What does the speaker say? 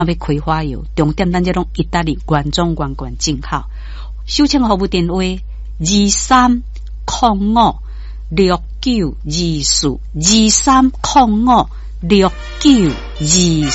要开花油，重点咱这种意大利原装原罐进口。收请服务电话2305692423056924。